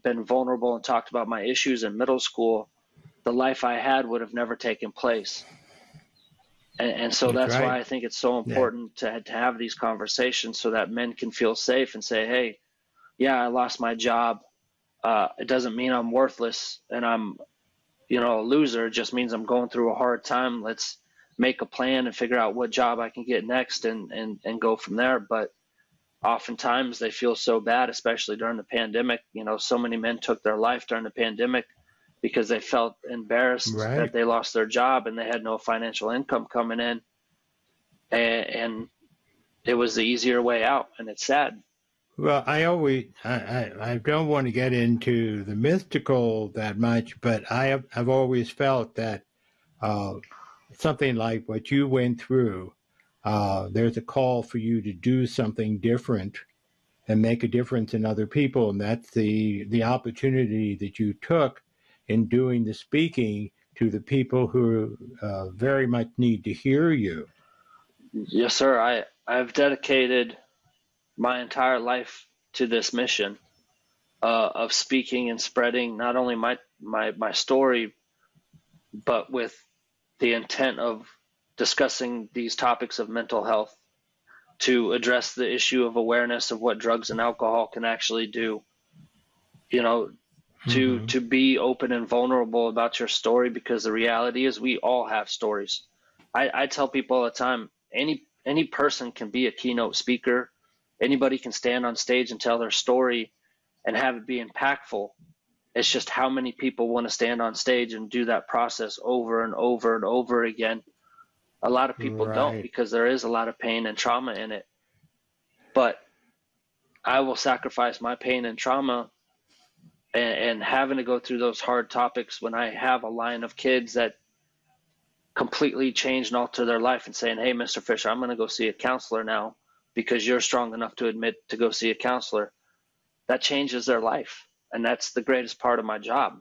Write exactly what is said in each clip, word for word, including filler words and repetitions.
been vulnerable and talked about my issues in middle school, the life I had would have never taken place. And, and so that's, that's right. why I think it's so important yeah. to, to have these conversations so that men can feel safe and say, hey, yeah, I lost my job. Uh, it doesn't mean I'm worthless and I'm, you know, a loser. It just means I'm going through a hard time. Let's make a plan and figure out what job I can get next and, and, and go from there. But oftentimes they feel so bad, especially during the pandemic. You know, so many men took their life during the pandemic because they felt embarrassed right. that they lost their job and they had no financial income coming in. And, and it was the easier way out, and it's sad. Well, I always, I, I, I don't want to get into the mystical that much, but I have, I've always felt that uh, something like what you went through, uh, there's a call for you to do something different and make a difference in other people. And that's the, the opportunity that you took in doing the speaking to the people who uh, very much need to hear you. Yes, sir. I, I've dedicated my entire life to this mission uh, of speaking and spreading not only my, my, my story, but with the intent of discussing these topics of mental health to address the issue of awareness of what drugs and alcohol can actually do. You know, to mm-hmm. to be open and vulnerable about your story, because the reality is we all have stories. I, I tell people all the time, any any person can be a keynote speaker. Anybody can stand on stage and tell their story and have it be impactful. It's just how many people want to stand on stage and do that process over and over and over again. A lot of people right. don't, because there is a lot of pain and trauma in it. But I will sacrifice my pain and trauma and, and having to go through those hard topics when I have a line of kids that completely change and alter their life and saying, hey, Mister Fisher, I'm going to go see a counselor now because you're strong enough to admit to go see a counselor. That changes their life. And that's the greatest part of my job.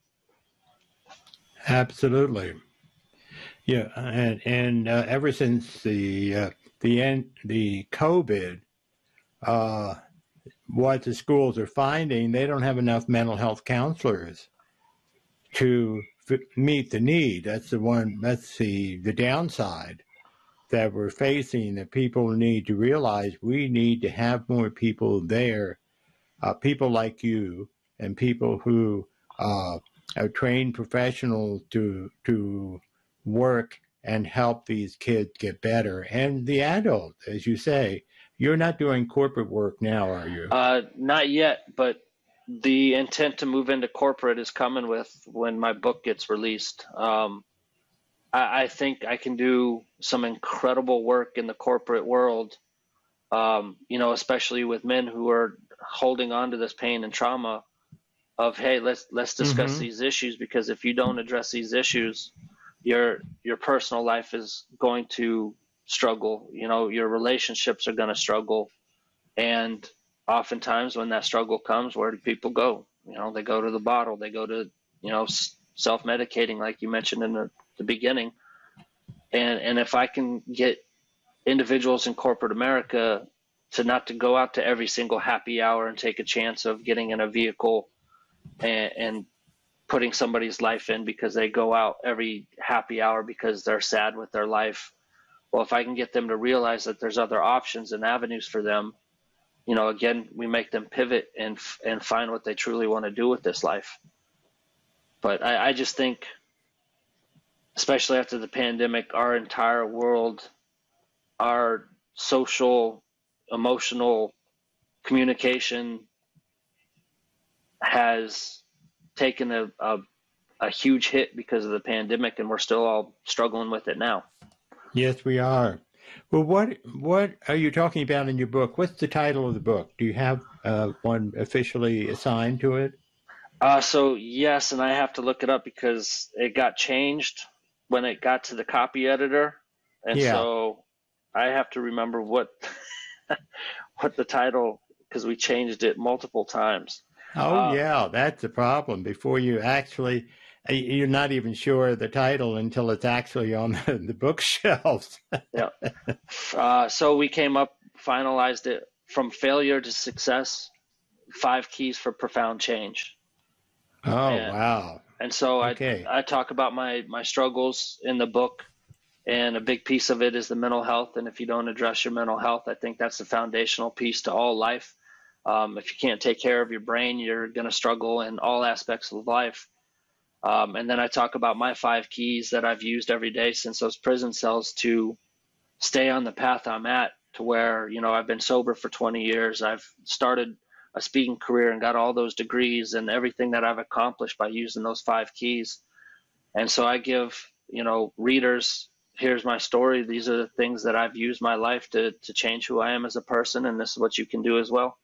Absolutely. Yeah. And, and uh, ever since the, uh, the end, the COVID, uh, what the schools are finding, they don't have enough mental health counselors to f- meet the need. That's the one, that's the, the downside that we're facing, that people need to realize we need to have more people there, uh, people like you and people who uh, are trained professionals to, to work and help these kids get better. And the adult, as you say, you're not doing corporate work now, are you? Uh, not yet, but the intent to move into corporate is coming with when my book gets released. Um, I, I think I can do some incredible work in the corporate world, um, you know, especially with men who are holding on to this pain and trauma of, hey, let's let's discuss mm-hmm. these issues, because if you don't address these issues, your your personal life is going to struggle. You know, your relationships are going to struggle. And oftentimes when that struggle comes, where do people go? You know, they go to the bottle, they go to, you know, self-medicating, like you mentioned in the, the beginning. And, and if I can get individuals in corporate America to not to go out to every single happy hour and take a chance of getting in a vehicle and, and putting somebody's life in because they go out every happy hour because they're sad with their life. Well, if I can get them to realize that there's other options and avenues for them, you know, again, we make them pivot and and find what they truly want to do with this life. But I, I just think, especially after the pandemic, our entire world, our social, emotional communication has taken a, a, a huge hit because of the pandemic, and we're still all struggling with it now. Yes, we are. Well, what what are you talking about in your book? What's the title of the book? Do you have uh, one officially assigned to it? Uh, so yes, and I have to look it up because it got changed when it got to the copy editor, and yeah. so I have to remember what what the title, because we changed it multiple times. Oh uh, yeah, that's the problem. Before you actually, you're not even sure of the title until it's actually on the, the bookshelves. yeah. Uh, so we came up, finalized it from failure to success, Five Keys for Profound Change. Oh, And, wow. and so I, Okay. I talk about my, my struggles in the book, and a big piece of it is the mental health. And if you don't address your mental health, I think that's the foundational piece to all life. Um, if you can't take care of your brain, you're going to struggle in all aspects of life. Um, and then I talk about my five keys that I've used every day since those prison cells to stay on the path I'm at, to where, you know, I've been sober for twenty years. I've started a speaking career and got all those degrees and everything that I've accomplished by using those five keys. And so I give, you know, readers, here's my story. These are the things that I've used my life to, to change who I am as a person. And this is what you can do as well.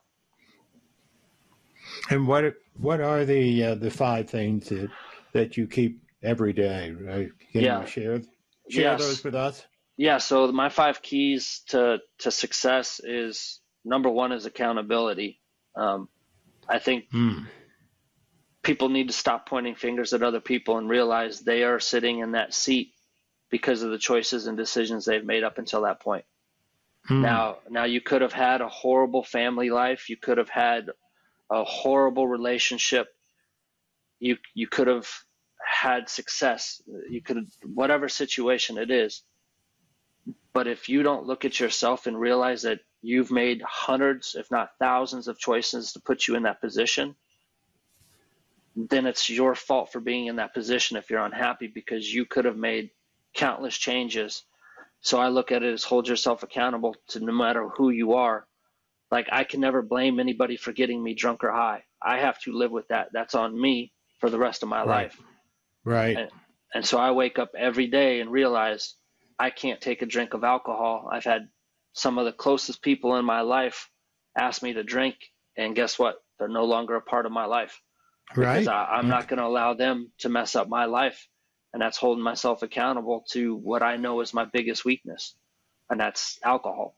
And what what are the uh, the five things that that you keep every day? Right? Can Yeah. you share share Yes. those with us? Yeah. So my five keys to, to success is, number one is accountability. Um, I think Hmm. people need to stop pointing fingers at other people and realize they are sitting in that seat because of the choices and decisions they've made up until that point. Hmm. Now, now you could have had a horrible family life. You could have had a horrible relationship. You you could have had success. You could, whatever situation it is. But if you don't look at yourself and realize that you've made hundreds, if not thousands, of choices to put you in that position, then it's your fault for being in that position if you're unhappy, because you could have made countless changes. So I look at it as hold yourself accountable to no matter who you are. Like, I can never blame anybody for getting me drunk or high. I have to live with that. That's on me for the rest of my Right. life. Right. And, and so I wake up every day and realize I can't take a drink of alcohol. I've had some of the closest people in my life ask me to drink, and guess what? They're no longer a part of my life, because Right. I, I'm not going to allow them to mess up my life. And that's holding myself accountable to what I know is my biggest weakness, and that's alcohol.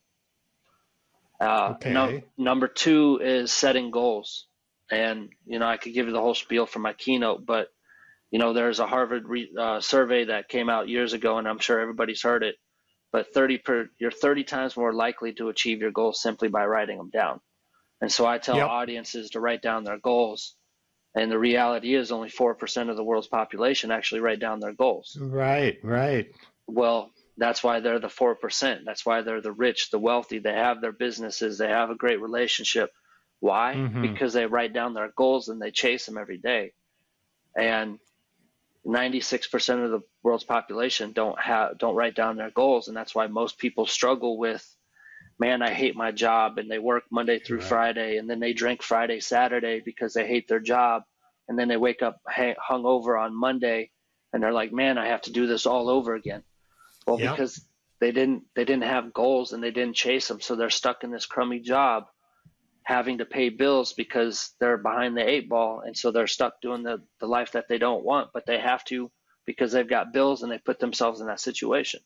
Uh, no, Okay. number two is setting goals. And, you know, I could give you the whole spiel for my keynote, but, you know, there's a Harvard re, uh, survey that came out years ago, and I'm sure everybody's heard it, but thirty per, you're thirty times more likely to achieve your goals simply by writing them down. And so I tell Yep. audiences to write down their goals. And the reality is only four percent of the world's population actually write down their goals. Right. Right. Well, that's why they're the four percent. That's why they're the rich, the wealthy. They have their businesses. They have a great relationship. Why? Mm-hmm. Because they write down their goals and they chase them every day. And ninety-six percent of the world's population don't have, don't write down their goals. And that's why most people struggle with, man, I hate my job, and they work Monday through Right. Friday, and then they drink Friday, Saturday because they hate their job. And then they wake up hung over on Monday, and they're like, man, I have to do this all over again. Well, Yep. because they didn't, they didn't have goals and they didn't chase them. So they're stuck in this crummy job, having to pay bills because they're behind the eight ball. And so they're stuck doing the, the life that they don't want, but they have to because they've got bills, and they put themselves in that situation.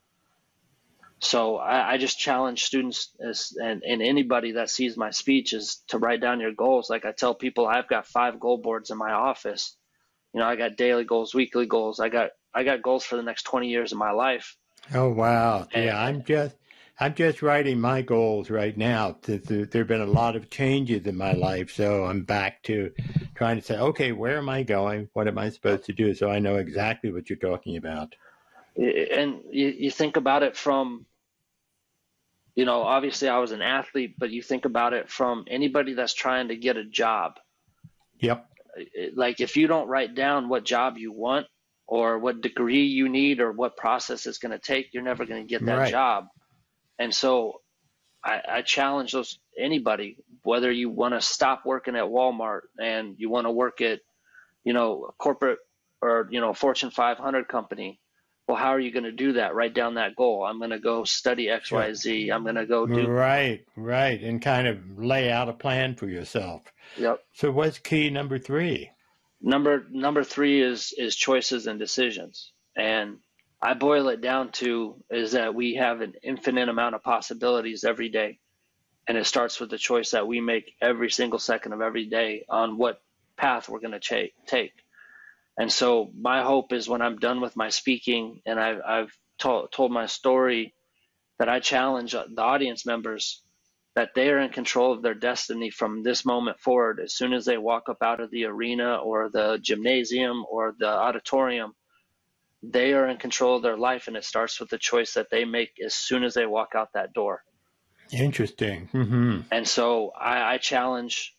So I, I just challenge students as, and, and anybody that sees my speech is to write down your goals. Like I tell people, I've got five goal boards in my office. You know, I got daily goals, weekly goals. I got I got goals for the next twenty years of my life. Oh, wow. And, Yeah, I'm just I'm just writing my goals right now. There have been a lot of changes in my life, so I'm back to trying to say, okay, where am I going? What am I supposed to do? So I know exactly what you're talking about. and you, you think about it from, you know, obviously I was an athlete, but you think about it from anybody that's trying to get a job. Yep. Like, if you don't write down what job you want or what degree you need or what process it's going to take, you're never going to get that Right. job. And so I, I challenge those anybody, whether you want to stop working at Walmart and you want to work at, you know, a corporate or, you know, Fortune five hundred company. Well, how are you going to do that? Write down that goal. I'm going to go study X, Sure. Y, Z. I'm going to go do. Right, right. And kind of lay out a plan for yourself. Yep. So what's key number three? Number number three is is choices and decisions. And I boil it down to is that we have an infinite amount of possibilities every day. And it starts with the choice that we make every single second of every day on what path we're going to take. And so my hope is when I'm done with my speaking and I've, I've told, told my story, that I challenge the audience members that they are in control of their destiny from this moment forward. As soon as they walk up out of the arena or the gymnasium or the auditorium, they are in control of their life, and it starts with the choice that they make as soon as they walk out that door. Interesting. Mm-hmm. And so I, I challenge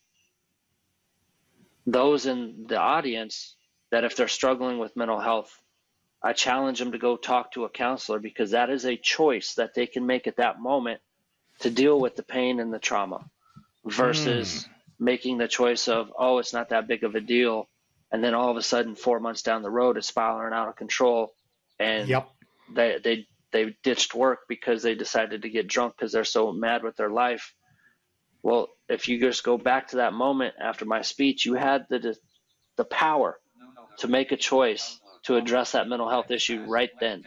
those in the audience that if they're struggling with mental health, I challenge them to go talk to a counselor, because that is a choice that they can make at that moment to deal with the pain and the trauma, versus mm. making the choice of, oh, it's not that big of a deal. And then all of a sudden, four months down the road, it's spiraling out of control. And yep. they, they, they ditched work because they decided to get drunk because they're so mad with their life. Well, if you just go back to that moment after my speech, you had the, the power to make a choice to address that mental health issue right then.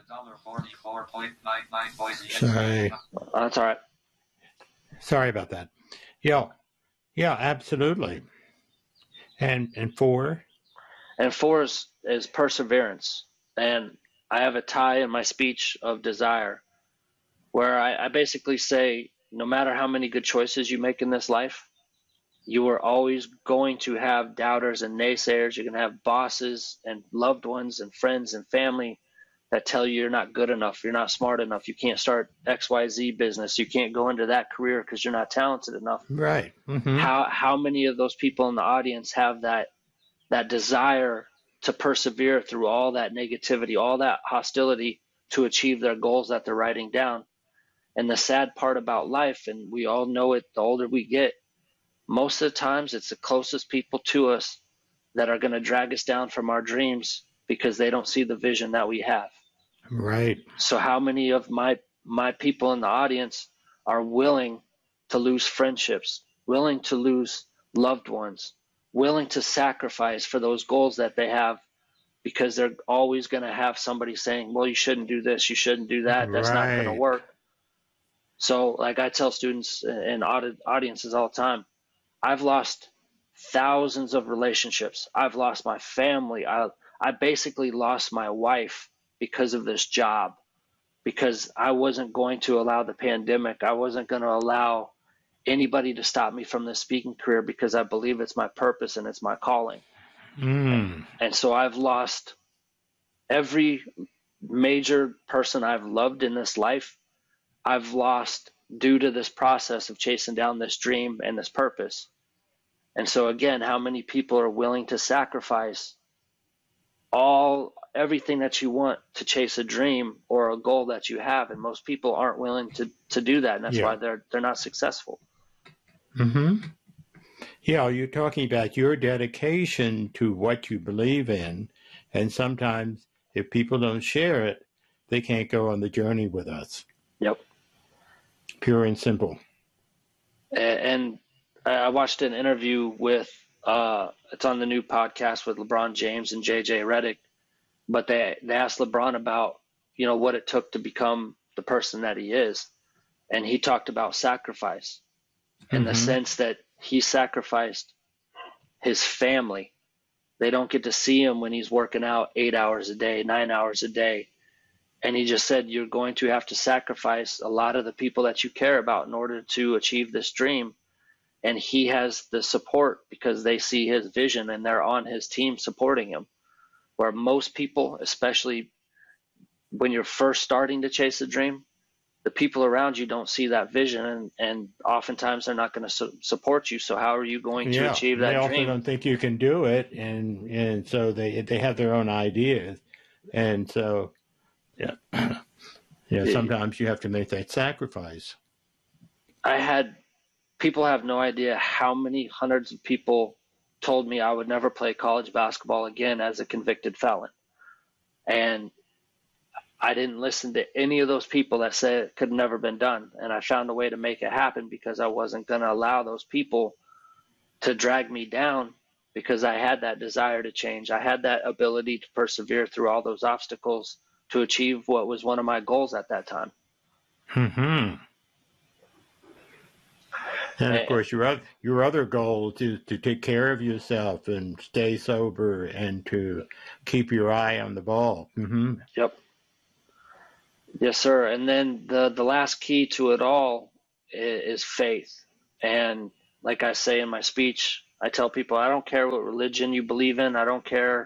Sorry. That's all right. Sorry about that. Yeah. Yeah, absolutely. And and four? And four is, is perseverance. And I have a tie in my speech of desire where I, I basically say, no matter how many good choices you make in this life, you are always going to have doubters and naysayers. You're going to have bosses and loved ones and friends and family that tell you you're not good enough, you're not smart enough, you can't start X Y Z business, you can't go into that career because you're not talented enough. Right. Mm-hmm. How how many of those people in the audience have that that desire to persevere through all that negativity, all that hostility to achieve their goals that they're writing down? And the sad part about life, and we all know it the older we get, most of the times it's the closest people to us that are going to drag us down from our dreams because they don't see the vision that we have. Right. So how many of my my people in the audience are willing to lose friendships, willing to lose loved ones, willing to sacrifice for those goals that they have, because they're always going to have somebody saying, well, you shouldn't do this, you shouldn't do that, that's right. not going to work. So like I tell students and audiences all the time, I've lost thousands of relationships. I've lost my family. I I basically lost my wife because of this job, because I wasn't going to allow the pandemic. I wasn't going to allow anybody to stop me from this speaking career, because I believe it's my purpose and it's my calling. Mm. And so I've lost every major person I've loved in this life. I've lost due to this process of chasing down this dream and this purpose. And so again, how many people are willing to sacrifice all everything that you want to chase a dream or a goal that you have? And most people aren't willing to to do that, and that's yeah. why they're they're not successful. Mm-hmm. Yeah, you're talking about your dedication to what you believe in, and sometimes if people don't share it, they can't go on the journey with us. Yep. Pure and simple. And I watched an interview with, uh, it's on the new podcast with LeBron James and J J Redick, but they, they asked LeBron about, you know, what it took to become the person that he is. And he talked about sacrifice in mm-hmm. the sense that he sacrificed his family. They don't get to see him when he's working out eight hours a day, nine hours a day. And he just said, you're going to have to sacrifice a lot of the people that you care about in order to achieve this dream. And he has the support because they see his vision and they're on his team supporting him. Where most people, especially when you're first starting to chase a dream, the people around you don't see that vision, and, and oftentimes they're not going to su- support you. So how are you going yeah, to achieve that they dream? They also don't think you can do it, and and so they they have their own ideas. And so, yeah, yeah. sometimes you have to make that sacrifice. I had people have no idea how many hundreds of people told me I would never play college basketball again as a convicted felon. And I didn't listen to any of those people that said it could have never been done. And I found a way to make it happen because I wasn't going to allow those people to drag me down, because I had that desire to change. I had that ability to persevere through all those obstacles to achieve what was one of my goals at that time. Mm-hmm. And of course, your other, your other goal is to take care of yourself and stay sober and to keep your eye on the ball. Mm-hmm. Yep. Yes, sir. And then the, the last key to it all is faith. And like I say in my speech, I tell people, I don't care what religion you believe in. I don't care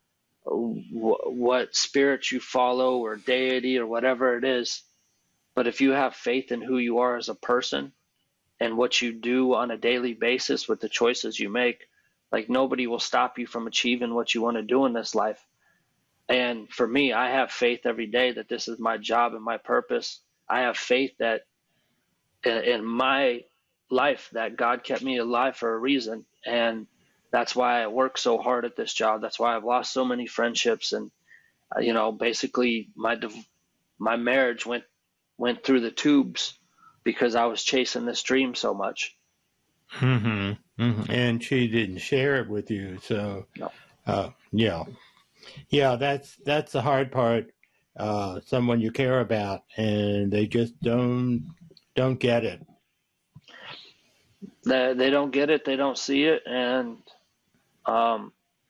what spirit you follow or deity or whatever it is. But if you have faith in who you are as a person and what you do on a daily basis with the choices you make, like nobody will stop you from achieving what you want to do in this life. And for me, I have faith every day that this is my job and my purpose. I have faith that in, in my life that God kept me alive for a reason. And that's why I work so hard at this job. That's why I've lost so many friendships. And, uh, you know, basically my, my marriage went, went through the tubes because I was chasing this dream so much. Mm-hmm. Mm-hmm. And she didn't share it with you. So, no. uh, yeah. Yeah, that's that's the hard part. Uh, someone you care about, and they just don't don't get it. They they don't get it. They don't see it, and um,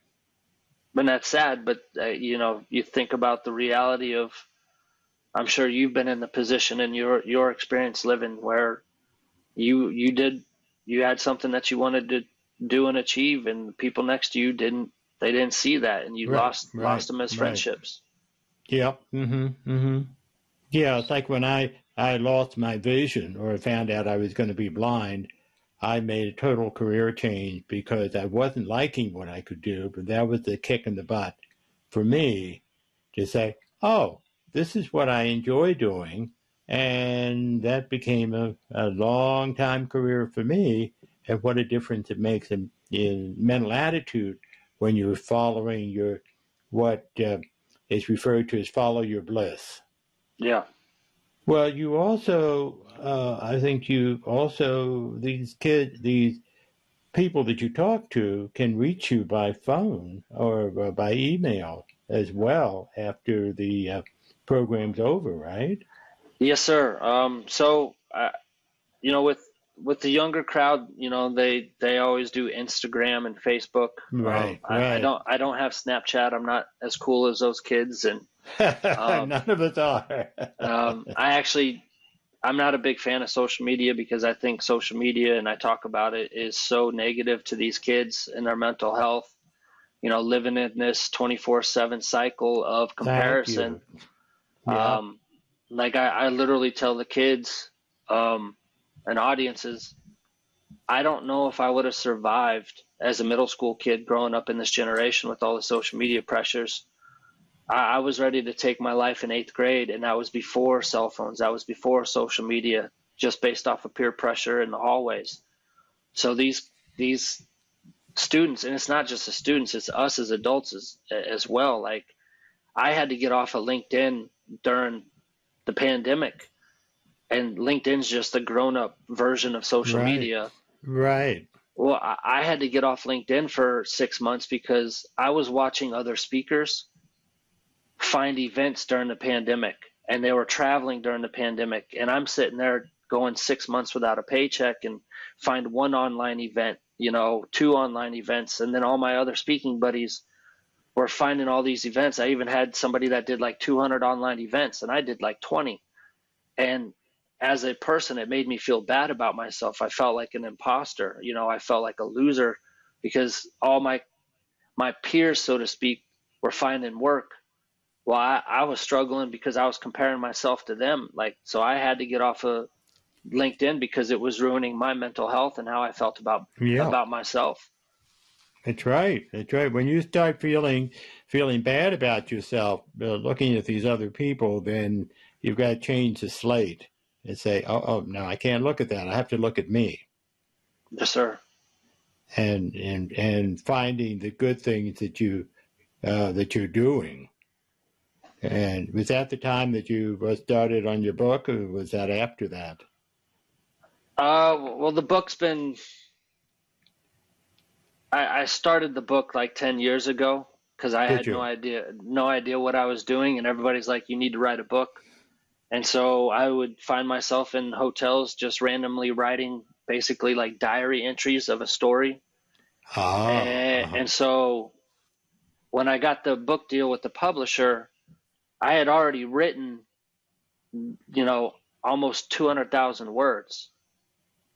and that's sad. But uh, you know, you think about the reality of. I'm sure you've been in the position in your your experience living where you you did you had something that you wanted to do and achieve, and the people next to you didn't. They didn't see that, and you Right, lost right, lost them as right. friendships. Yep. Mm-hmm. Mm-hmm. Yeah, it's like when I I lost my vision or found out I was going to be blind. I made a total career change because I wasn't liking what I could do, but that was the kick in the butt for me to say, oh, this is what I enjoy doing. And that became a, a long time career for me. And what a difference it makes in, in mental attitude when you're following your, what uh, is referred to as follow your bliss. Yeah. Well, you also, uh, I think you also, these kids, these people that you talk to can reach you by phone or uh, by email as well after the uh, program's over, right? Yes, sir. Um, so, uh, you know, with with the younger crowd, you know, they they always do Instagram and Facebook. Um, Right, I, I right. don't I don't have Snapchat. I'm not as cool as those kids, and um, None of us are. um, I actually I'm not a big fan of social media because I think social media, and I talk about it, is so negative to these kids and their mental health. You know, living in this twenty-four seven cycle of Thank comparison. you. Yeah. Um, like I, I literally tell the kids um, and audiences, I don't know if I would have survived as a middle school kid growing up in this generation with all the social media pressures. I, I was ready to take my life in eighth grade, and that was before cell phones. That was before social media, just based off of peer pressure in the hallways. So these these students, and it's not just the students, it's us as adults as, as well. Like I had to get off of LinkedIn during the pandemic, and LinkedIn's just a grown-up version of social Right. media. Right. Well, I, I had to get off LinkedIn for six months because I was watching other speakers find events during the pandemic, and they were traveling during the pandemic, and I'm sitting there going six months without a paycheck and find one online event, you know, two online events, and then all my other speaking buddies were finding all these events. I even had somebody that did like two hundred online events, and I did like twenty. And as a person, it made me feel bad about myself. I felt like an imposter. You know, I felt like a loser because all my my peers, so to speak, were finding work. Well, I, I was struggling because I was comparing myself to them. Like, so I had to get off of LinkedIn because it was ruining my mental health and how I felt about Yeah. about myself. That's right. That's right. When you start feeling feeling bad about yourself, uh, looking at these other people, then you've got to change the slate and say, "Oh, oh, no, I can't look at that. I have to look at me." Yes, sir. And and and finding the good things that you uh, that you're doing. And was that the time that you started on your book, or was that after that? Uh, well, the book's been. I, I started the book like ten years ago because I Did had you? no idea, no idea what I was doing, and everybody's like, "You need to write a book." And so I would find myself in hotels just randomly writing basically like diary entries of a story. Ah. And, Uh-huh. and so when I got the book deal with the publisher, I had already written, you know, almost two hundred thousand words.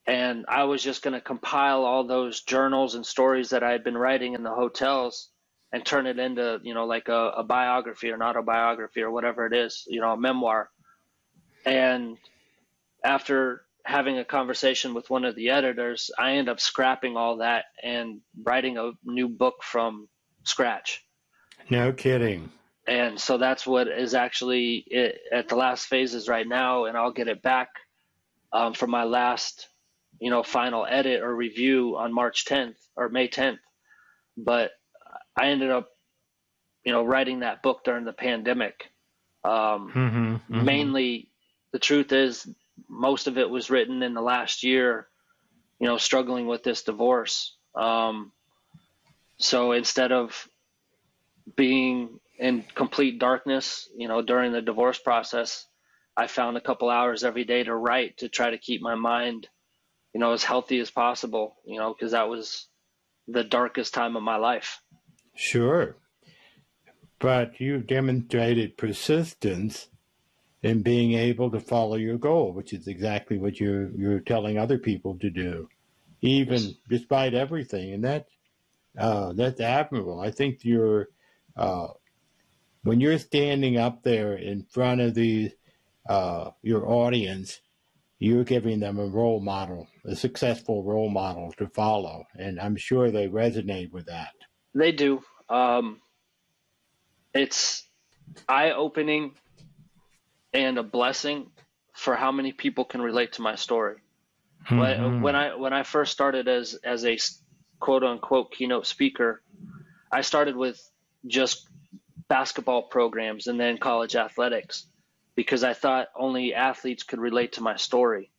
And I was just going to compile all those journals and stories that I had been writing in the hotels and turn it into, you know, like a, a biography or an autobiography or whatever it is, you know, a memoir. And after having a conversation with one of the editors, I ended up scrapping all that and writing a new book from scratch. No kidding. And so that's what is actually it, at the last phases right now. And I'll get it back um, for my last, you know, final edit or review on March tenth or May tenth. But I ended up, you know, writing that book during the pandemic. Um, Mm-hmm, mm-hmm. Mainly, the truth is, most of it was written in the last year, you know, struggling with this divorce. Um, so instead of being in complete darkness, you know, during the divorce process, I found a couple hours every day to write to try to keep my mind, you know, as healthy as possible, you know, because that was the darkest time of my life. Sure. But you've demonstrated persistence in being able to follow your goal, which is exactly what you're you're telling other people to do, even Yes. despite everything. And that uh, that's admirable. I think you're uh, when you're standing up there in front of the uh, your audience, you're giving them a role model, a successful role model to follow, and I'm sure they resonate with that. They do. Um, it's eye-opening and a blessing for how many people can relate to my story. Mm-hmm. When I when I first started as as a quote unquote keynote speaker, I started with just basketball programs and then college athletics because I thought only athletes could relate to my story.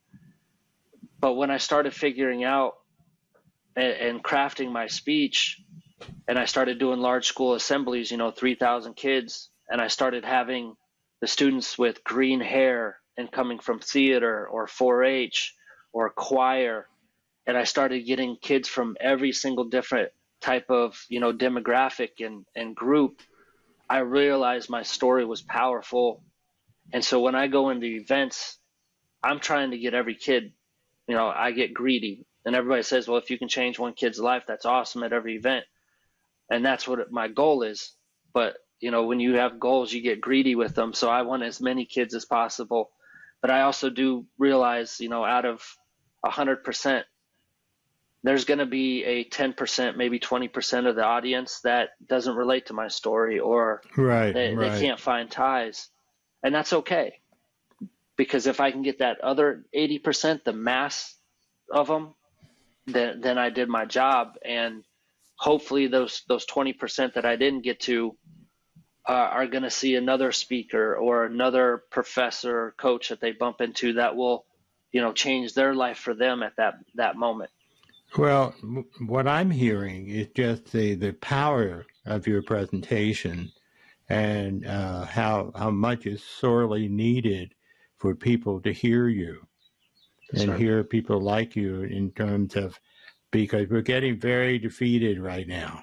But when I started figuring out and, and crafting my speech, and I started doing large school assemblies, you know, three thousand kids, and I started having the students with green hair and coming from theater or four H or choir, and I started getting kids from every single different type of, you know, demographic and, and group. I realized my story was powerful. And so when I go into events, I'm trying to get every kid, you know, I get greedy. And everybody says, well, if you can change one kid's life, that's awesome at every event. And that's what my goal is. But, you know, when you have goals, you get greedy with them. So I want as many kids as possible. But I also do realize, you know, out of one hundred percent, there's going to be a ten percent, maybe twenty percent of the audience that doesn't relate to my story, or Right, they, right. they can't find ties. And that's okay. Because if I can get that other eighty percent, the mass of them, then, then I did my job. And hopefully those, those twenty percent that I didn't get to uh, are going to see another speaker or another professor or coach that they bump into that will, you know, change their life for them at that, that moment. Well, what I'm hearing is just the, the power of your presentation and uh, how how much is sorely needed for people to hear you Yes, and sir. hear people like you in terms of, because we're getting very defeated right now.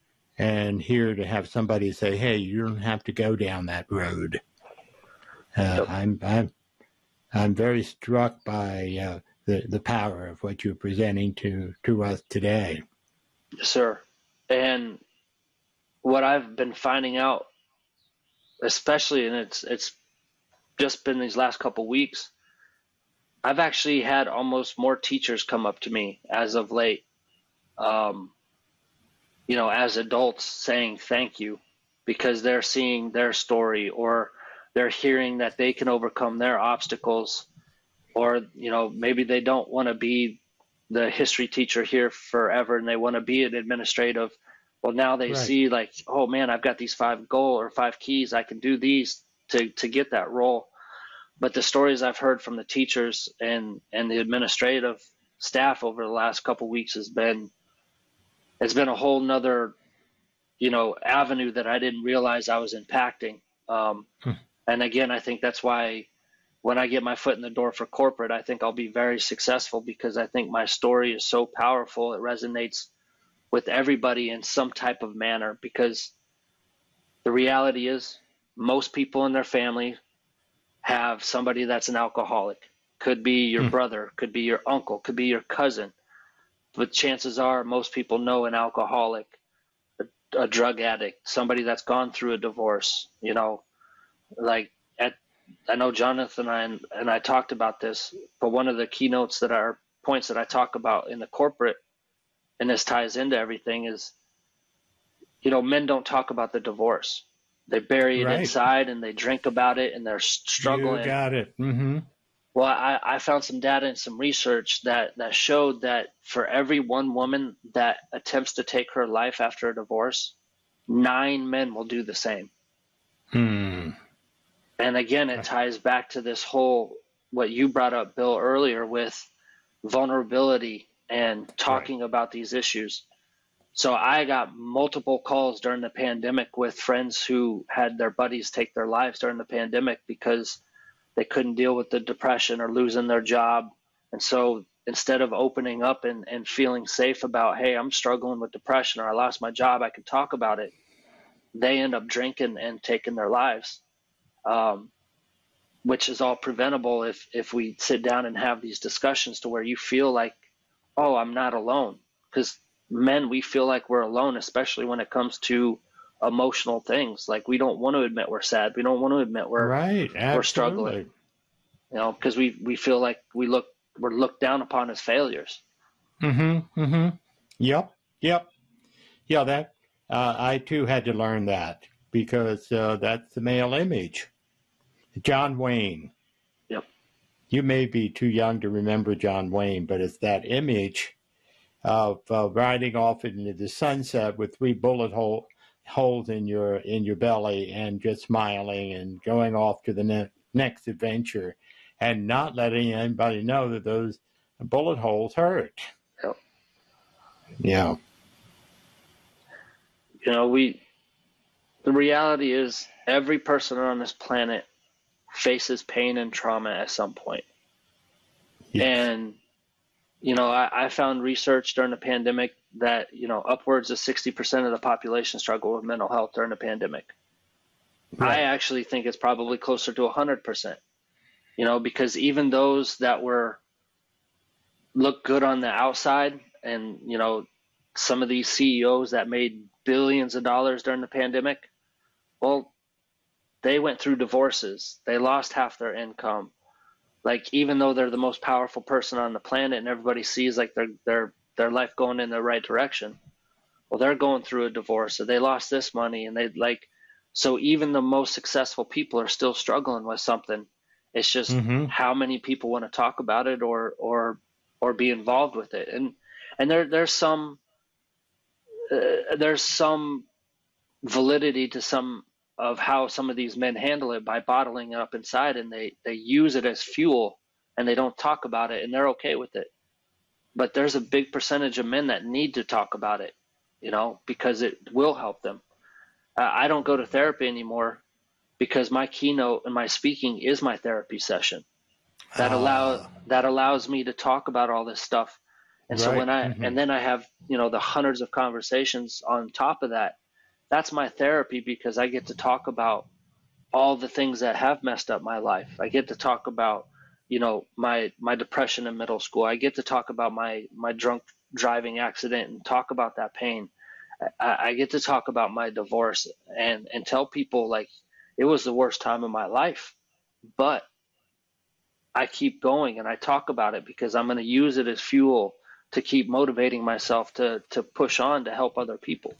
And here to have somebody say, hey, you don't have to go down that road. Uh, Yep. I'm, I'm, I'm very struck by uh, the, the power of what you're presenting to, to us today. Yes, sir. And what I've been finding out, especially, and it's it's just been these last couple weeks, I've actually had almost more teachers come up to me as of late, um, you know, as adults saying thank you because they're seeing their story or they're hearing that they can overcome their obstacles, or, you know, maybe they don't want to be the history teacher here forever and they want to be an administrative. Well, now they Right. see like, oh man, I've got these five goal or five keys. I can do these to, to get that role. But the stories I've heard from the teachers and, and the administrative staff over the last couple of weeks has been, it's been a whole nother, you know, avenue that I didn't realize I was impacting. Um, Hmm. And again, I think that's why when I get my foot in the door for corporate, I think I'll be very successful because I think my story is so powerful. It resonates with everybody in some type of manner, because the reality is most people in their family have somebody that's an alcoholic. could be your Hmm. brother, could be your uncle, could be your cousin. But chances are most people know an alcoholic, a, a drug addict, somebody that's gone through a divorce, you know, like at, I know Jonathan and I, and, and I talked about this, but one of the keynotes that are points that I talk about in the corporate, and this ties into everything, is, you know, men don't talk about the divorce. They bury it Right. inside and they drink about it and they're You struggling. got it. Mm-hmm. Well, I, I found some data and some research that, that showed that for every one woman that attempts to take her life after a divorce, nine men will do the same. Hmm. And again, it ties back to this whole, what you brought up, Bill, earlier with vulnerability and talking right. about these issues. So I got multiple calls during the pandemic with friends who had their buddies take their lives during the pandemic because they couldn't deal with the depression or losing their job. And so instead of opening up and, and feeling safe about, hey, I'm struggling with depression or I lost my job, I can talk about it, they end up drinking and taking their lives, um, which is all preventable if, if we sit down and have these discussions to where you feel like, oh, I'm not alone. Because men, we feel like we're alone, especially when it comes to emotional things. Like we don't want to admit we're sad. We don't want to admit we're right. we're struggling. You know, because we, we feel like we look we're looked down upon as failures. Mm-hmm. Mm-hmm. Yep. Yep. Yeah. That uh, I too had to learn that because uh, that's the male image. John Wayne. Yep. You may be too young to remember John Wayne, but it's that image of uh, riding off into the sunset with three bullet hole, holes in your in your belly and just smiling and going off to the ne- next adventure and not letting anybody know that those bullet holes hurt. Yep. Yeah. You know, we the reality is every person on this planet faces pain and trauma at some point. Yes. And you know, I, I found research during the pandemic that, you know, upwards of sixty percent of the population struggle with mental health during the pandemic. Right. I actually think it's probably closer to one hundred percent, you know, because even those that were look good on the outside and, you know, some of these C E Os that made billions of dollars during the pandemic, well, they went through divorces. They lost half their income. Like, even though they're the most powerful person on the planet and everybody sees like their their their life going in the right direction, well, they're going through a divorce, so they lost this money, and they like, so even the most successful people are still struggling with something. It's just mm-hmm. how many people want to talk about it or or or be involved with it, and and there there's some uh, there's some validity to some of how some of these men handle it by bottling it up inside, and they, they use it as fuel and they don't talk about it and they're okay with it. But there's a big percentage of men that need to talk about it, you know, because it will help them. Uh, I don't go to therapy anymore because my keynote and my speaking is my therapy session. That allow uh, that allows me to talk about all this stuff. And right. so when I mm-hmm. and then I have, you know, the hundreds of conversations on top of that. That's my therapy because I get to talk about all the things that have messed up my life. I get to talk about, you know, my my depression in middle school. I get to talk about my my drunk driving accident and talk about that pain. I, I get to talk about my divorce and and tell people like it was the worst time of my life, but I keep going and I talk about it because I'm going to use it as fuel to keep motivating myself to to push on to help other people.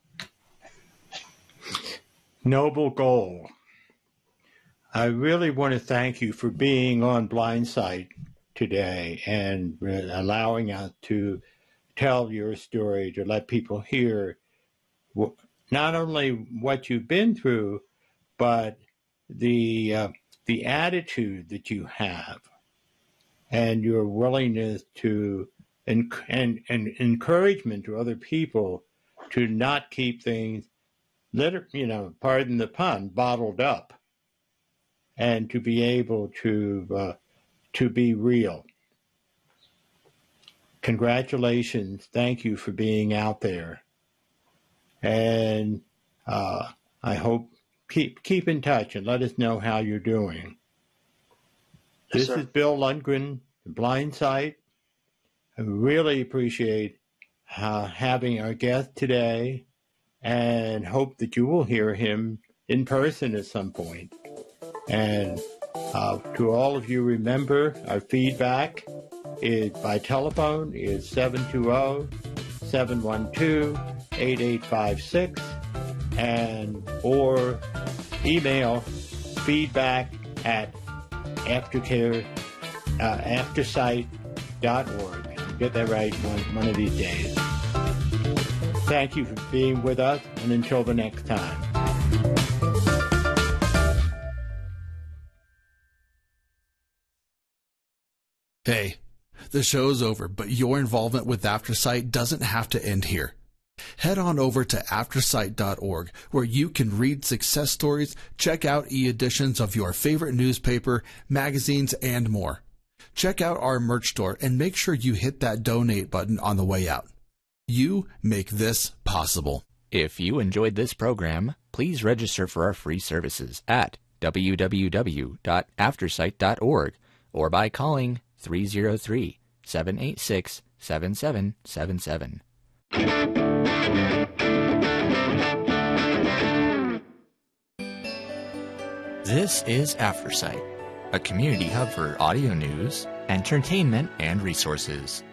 Noble goal. I really want to thank you for being on Blindsight today and allowing us to tell your story, to let people hear not only what you've been through, but the uh, the attitude that you have and your willingness to and, and, and encouragement to other people to not keep things Liter- you know, pardon the pun, bottled up, and to be able to uh, to be real. Congratulations! Thank you for being out there, and uh, I hope keep keep in touch and let us know how you're doing. This sir. is Bill Lundgren, Blind Sight. I really appreciate uh, having our guest today and hope that you will hear him in person at some point. And uh, to all of you, remember our feedback is by telephone is seven two zero, seven one two, eight eight five six and or email feedback at aftercare uh, aftersight dot org. Get that right one, one of these days. Thank you for being with us, and until the next time. Hey, the show's over, but your involvement with AfterSight doesn't have to end here. Head on over to aftersight dot org, where you can read success stories, check out e-editions of your favorite newspaper, magazines, and more. Check out our merch store and make sure you hit that donate button on the way out. You make this possible. If you enjoyed this program, please register for our free services at w w w dot aftersight dot org or by calling three oh three, seven eight six, seven seven seven seven. This is AfterSight, a community hub for audio news, entertainment, and resources.